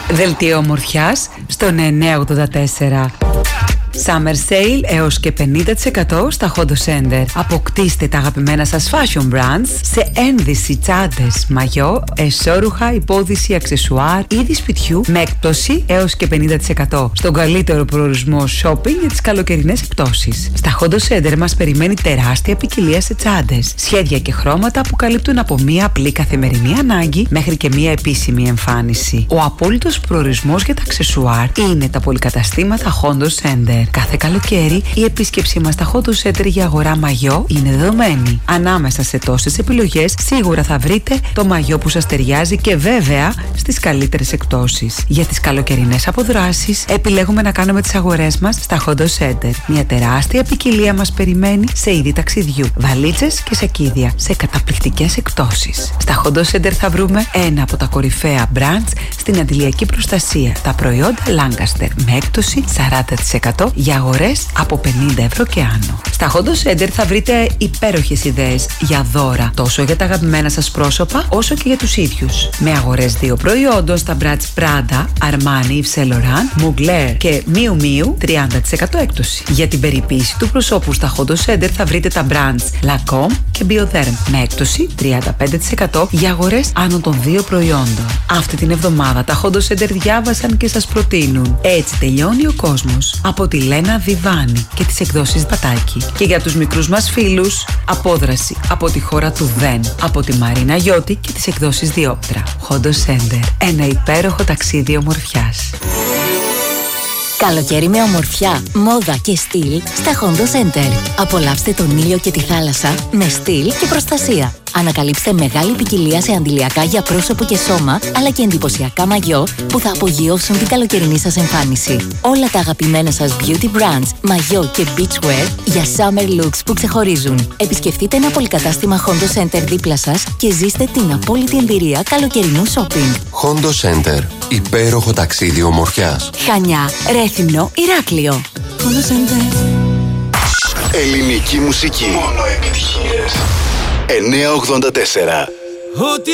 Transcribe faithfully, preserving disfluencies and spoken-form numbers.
Δελτίο ομορφιάς στον εννιά ογδόντα τέσσερα. Summer Sale έως και πενήντα τοις εκατό στα Hondo Center. Αποκτήστε τα αγαπημένα σας fashion brands σε ένδυση, τσάντες, μαγιό, εσώρουχα, υπόδυση, αξεσουάρ, είδη σπιτιού με έκπτωση έως και πενήντα τοις εκατό. Στον καλύτερο προορισμό shopping για τις καλοκαιρινές εκπτώσεις. Στα Hondo Center μας περιμένει τεράστια ποικιλία σε τσάντες, σχέδια και χρώματα που καλύπτουν από μία απλή καθημερινή ανάγκη μέχρι και μία επίσημη εμφάνιση. Ο απόλυτος προορισμός για τα αξεσουάρ είναι τα πολυκαταστήματα Hondo Center. Κάθε καλοκαίρι η επίσκεψή μας στα Hondo Center για αγορά μαγιό είναι δεδομένη. Ανάμεσα σε τόσες επιλογές σίγουρα θα βρείτε το μαγιό που σας ταιριάζει και βέβαια στις καλύτερες εκπτώσεις. Για τις καλοκαιρινές αποδράσεις επιλέγουμε να κάνουμε τις αγορές μας στα Hondo Center. Μια τεράστια ποικιλία μας περιμένει σε είδη ταξιδιού, βαλίτσες και σακίδια σε καταπληκτικές εκπτώσεις. Στα Hondo Center θα βρούμε ένα από τα κορυφαία brands στην αντιλιακή προστασία, τα προϊόντα Lancaster με έκπτωση σαράντα τοις εκατό για αγορές από πενήντα ευρώ και άνω. Στα Hondo Center θα βρείτε υπέροχες ιδέες για δώρα τόσο για τα αγαπημένα σας πρόσωπα όσο και για τους ίδιους. Με αγορές δύο προϊόντων στα brands Prada, Armani, Yves Saint Laurent, Mugler και Miu Miu τριάντα τοις εκατό έκπτωση. Για την περιποίηση του προσώπου στα Hondo Center θα βρείτε τα brands Lancome και Bioderm με έκπτωση τριάντα πέντε τοις εκατό για αγορές άνω των δύο προϊόντων. Αυτή την εβδομάδα τα Hondo Center διάβασαν και σας προτείνουν Έτσι τελειώνει ο κόσμος από τη Λένα Βιβάνη και τις εκδόσεις Πατάκη. Και για τους μικρούς μας φίλους, απόδραση από τη χώρα του Δεν, από τη Μαρίνα Γιώτη και τις εκδόσεις Διόπτρα. Hondo Center, ένα υπέροχο ταξίδι ομορφιάς. Καλοκαίρι με ομορφιά, μόδα και στυλ στα Hondo Center. Απολαύστε τον ήλιο και τη θάλασσα με στυλ και προστασία. Ανακαλύψτε μεγάλη ποικιλία σε αντιλιακά για πρόσωπο και σώμα, αλλά και εντυπωσιακά μαγιό που θα απογειώσουν την καλοκαιρινή σας εμφάνιση. Όλα τα αγαπημένα σας beauty brands, μαγιό και beachwear για summer looks που ξεχωρίζουν. Επισκεφτείτε ένα πολυκατάστημα Hondo Center δίπλα σας και ζήστε την απόλυτη εμπειρία καλοκαιρινού shopping. Hondo Center. Υπέροχο ταξίδι ομορφιάς. Χανιά, Ρέθυμνο, Ηράκλειο. Hondo Center. Ελληνική μουσική. Μόνο επιτυχίες. εννιά ογδόντα τέσσερα.